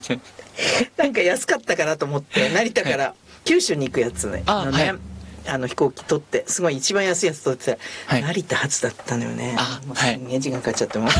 なんか安かったかなと思って成田から九州に行くやつね、飛行機取ってすごい一番安いやつ取ってたら、成田発だったのよね。もうすんげえ時間かかっちゃっても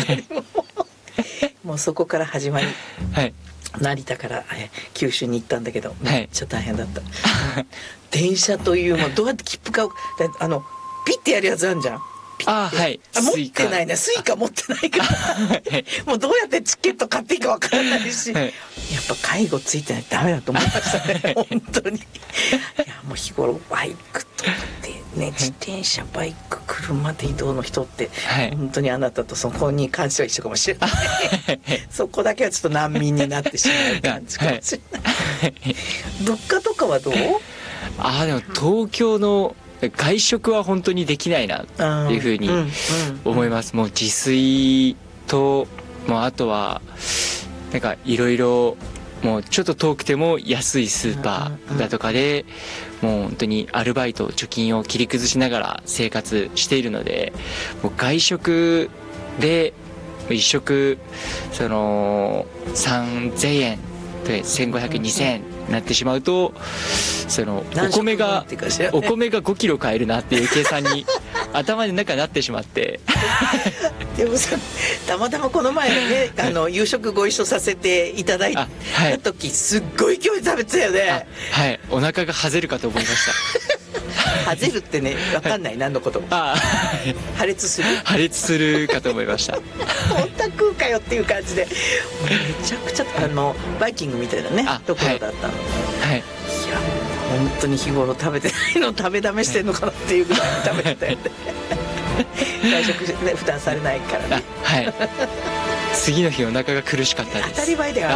うそこから始まり、成田から九州に行ったんだけどめっちゃ大変だった、電車というもうどうやって切符買うピッてやるやつあるじゃん。持ってないね。スイカ持ってないからもうどうやってチケット買っていいかわからないし、やっぱ介護ついてないとダメだと思いましたね本当に。いやもう日頃バイクとかってね、自転車バイク車で移動の人って、本当にあなたとそこに関しては一緒かもしれないそこだけはちょっと難民になってしまう感じかもしれない物価とかはどう？ でも東京の外食は本当にできないなっていうふうに思います。もう自炊と、もうあとはなんかいろいろもうちょっと遠くても安いスーパーだとかで、もう本当にアルバイト貯金を切り崩しながら生活しているので、もう外食で一食その3000円で1500、2000円になってしまうと、そのお米が5キロ買えるなっていう計算に頭の中になってしまってでもさ、たまたまこの前ね夕食ご一緒させていただいた時、すっごい勢いで食べてたよね。 お腹がはぜるかと思いましたはぜるってね、分かんない何のことも。破裂するかと思いました本当食うかよっていう感じで、めちゃくちゃバイキングみたいなねところだったの。いや本当に日頃食べてないの食べだめしてんのかなっていうぐらい食べてたよね外食ね普段されないからね。 次の日お腹が苦しかったです。 当たり前だよ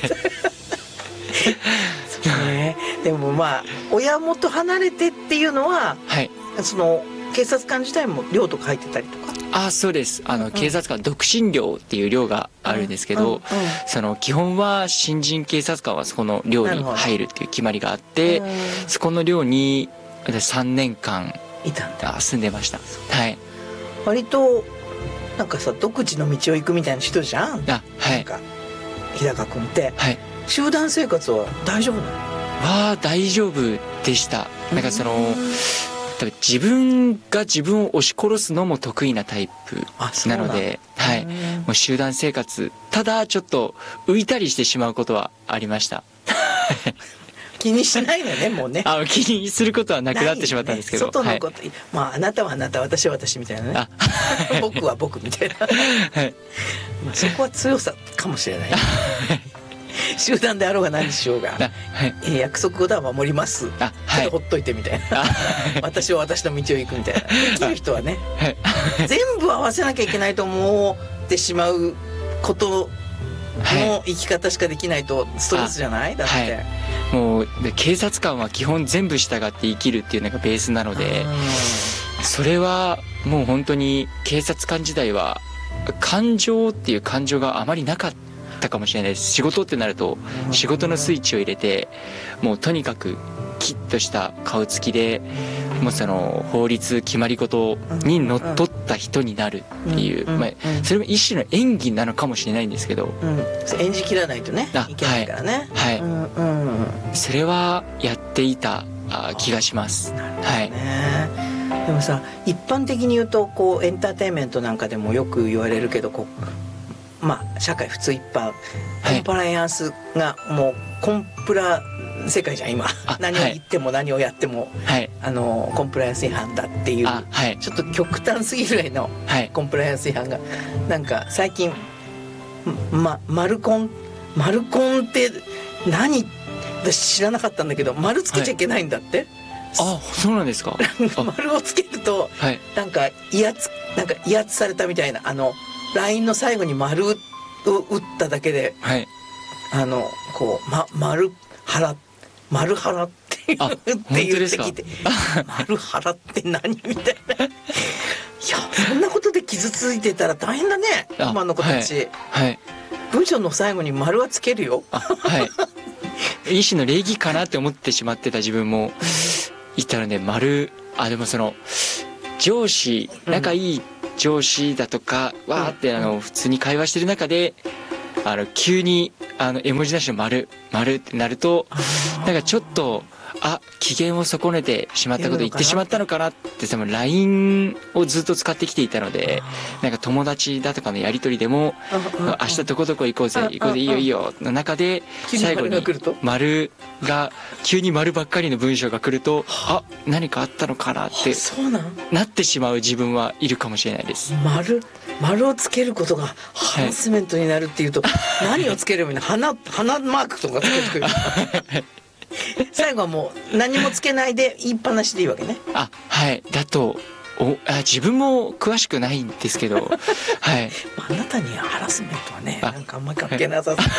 でもまあ親元離れてっていうのは、その警察官自体も寮とか入ってたりとか。 そうです。警察官独身寮っていう寮があるんですけど、その基本は新人警察官はそこの寮に入るっていう決まりがあって、そこの寮に3年間住んでました。 割となんかさ、独自の道を行くみたいな人じゃん。なんか日高君って、集団生活は大丈夫なの？ 大丈夫でした。なんかその自分が自分を押し殺すのも得意なタイプなので、もう集団生活、ただちょっと浮いたりしてしまうことはありました気にしないのね、もうね。 気にすることはなくなってしまったんですけど、 外のこと、あなたはあなた、私は私みたいなね僕は僕みたいなそこは強さかもしれない集団であろうが何しようが、約束事は守ります、ほっといてみたいな私は私の道を行くみたいな。できる人はね、全部合わせなきゃいけないと思ってしまうことの生き方しかできないとストレスじゃない？だってもう警察官は基本全部従って生きるっていうのがベースなので、それはもう本当に警察官時代は感情っていう感情があまりなかったかもしれないです。仕事ってなると仕事のスイッチを入れて、もうとにかくキッとした顔つきで、もうその法律決まり事にのっとった人になるっていう、それも一種の演技なのかもしれないんですけど、 演じきらないとねいけないからね。 それはやっていた気がします。 でもさ、一般的に言うとこうエンターテインメントなんかでもよく言われるけど、こう社会普通一般コンプライアンスがもうコンプラ世界じゃん今。何を言っても何をやっても、コンプライアンス違反だっていう、ちょっと極端すぎるぐらいのコンプライアンス違反が、なんか最近マルコンって何？私知らなかったんだけど、丸つけちゃいけないんだって。 そうなんですか丸をつけると、なんか威圧されたみたいな、LINE の最後に丸を打っただけで、こう、丸腹って言ってきて、丸腹って何みたいな。いや、そんなことで傷ついてたら大変だね、今の子たち。文章の最後に丸はつけるよ。 一種の礼儀かなって思ってしまってた自分もいたので、でもその上司、仲いい上司だとかわーって普通に会話してる中で急に絵文字なしの丸ってなるとなんかちょっと機嫌を損ねてしまったこと言ってしまったのかなって多分 LINE をずっと使ってきていたので、なんか友達だとかのやり取りでも明日どこどこ行こうぜいいよいいよの中で最後に丸が急に丸ばっかりの文章が来ると何かあったのかなってなってしまう自分はいるかもしれないです。 丸をつけることがハラスメントになるっていうと、何をつければいいの？花マークとかつけてくる最後はもう何もつけないで言いっぱなしでいいわけね。 はいだと自分も詳しくないんですけどはいあなたにはハラスメントはねなんかあんまり関係なさそう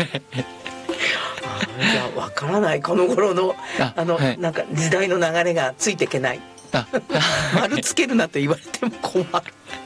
いや分からないこの頃のなんか時代の流れがついていけない丸つけるなと言われても困る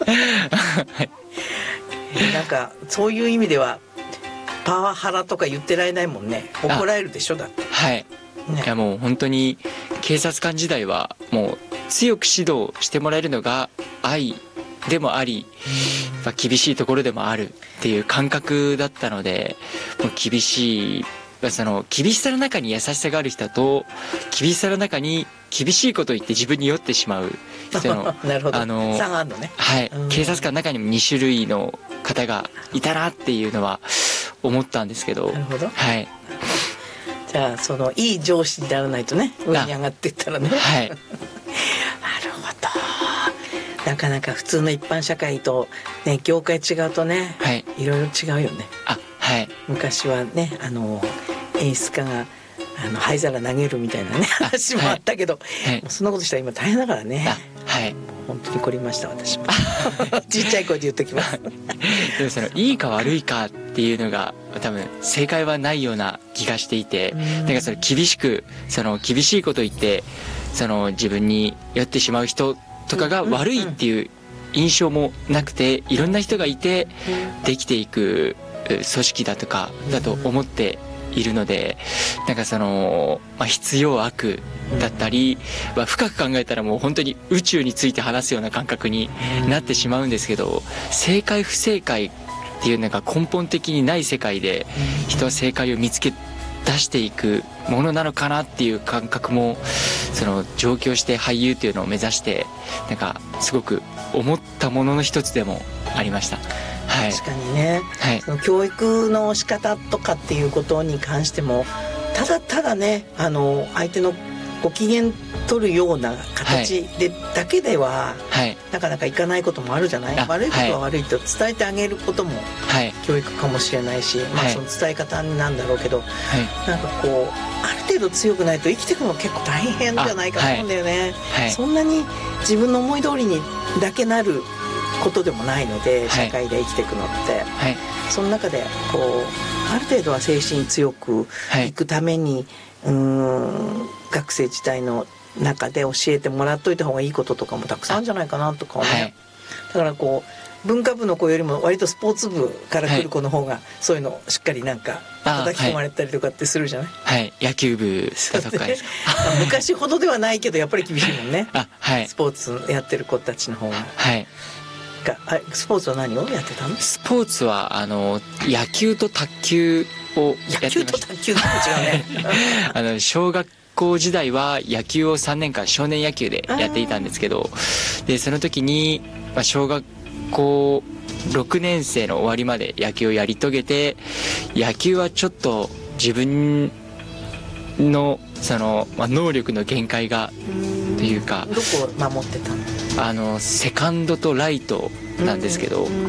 なんかそういう意味ではパワハラとか言ってられないもんね。怒られるでしょだって。 はい、ね、いやもう本当に警察官時代はもう強く指導してもらえるのが愛でもあり、厳しいところでもあるっていう感覚だったので、もう厳しいその厳しさの中に優しさがある人と厳しさの中に厳しいことを言って自分に酔ってしまう人のなるほど差があるのね。 はい、警察官の中にも2種類の方がいたなっていうのは思ったんですけど。 なるほど。 はい。 じゃあそのいい上司にならないとね、上に上がっていったらね。 はい。 なるほど。なかなか普通の一般社会とね業界違うとね、はい、いろいろ違うよね。 はい。 昔はね演出家が灰皿投げるみたいなね話もあったけど、はい、もうそんなことしたら今大変だからね。 はい。 本当に凝りました私もちっちゃい声で言っときますでもそのいいか悪いかっていうのが多分正解はないような気がしていて、なんかその厳しいことを言って自分に酔ってしまう人とかが悪いっていう印象もなくて、いろんな人がいてできていく組織だとかだと思っているので、なんか必要悪だったり、深く考えたらもう本当に宇宙について話すような感覚になってしまうんですけど、正解不正解っていうのが根本的にない世界で人は正解を見つけ出していくものなのかなっていう感覚も上京して俳優っていうのを目指してなんかすごく思ったものの一つでもありました。はい、 確かにね、 はい、 その教育の仕方とかっていうことに関してもただね相手のご機嫌取るような形で、だけでは、なかなかいかないこともあるじゃない。悪いことは悪いと伝えてあげることも教育かもしれないし、その伝え方なんだろうけど、なんかこうある程度強くないと生きていくの結構大変じゃないかと思うんだよね。そんなに自分の思い通りにだけなることでもないので、社会で生きていくのって、その中でこうある程度は精神強くいくために、学生時代の中で教えてもらっといた方がいいこととかもたくさんあるんじゃないかなとかね、だからこう文化部の子よりも割とスポーツ部から来る子の方がそういうのをしっかりなんか叩き込まれたりとかってするじゃない。 はい、野球部だとかですか昔ほどではないけどやっぱり厳しいもんね。スポーツやってる子たちの方が。スポーツは何をやってたの？ スポーツは野球と卓球をやってました。野球と卓球と違うね小学校時代は野球を3年間少年野球でやっていたんですけど、でその時に、小学校6年生の終わりまで野球をやり遂げて、野球はちょっと自分の能力の限界がというか。 どこを守ってたの？ セカンドとライトなんですけど、はい。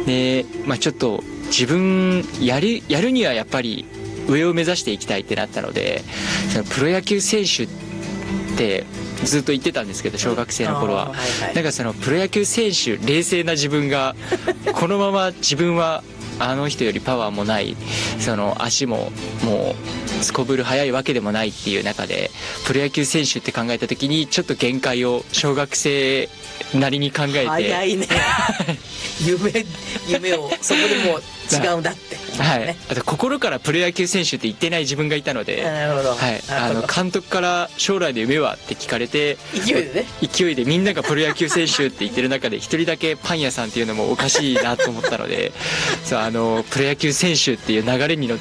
で、ちょっと自分やるにはやっぱり上を目指していきたいってなったので、プロ野球選手ってずっと言ってたんですけど、小学生の頃は、なんかプロ野球選手、冷静な自分がこのまま自分はあの人よりパワーもない、足ももうすこぶる速いわけでもないっていう中で、プロ野球選手って考えた時にちょっと限界を小学生なりに考えて、 早いね夢をそこでもう違うんだって、 はい、あと心からプロ野球選手って言ってない自分がいたので、 なるほど、 はい、監督から将来の夢はって聞かれて、 勢いでみんながプロ野球選手って言ってる中で一人だけパン屋さんっていうのもおかしいなと思ったのでそうプロ野球選手っていう流れに乗っ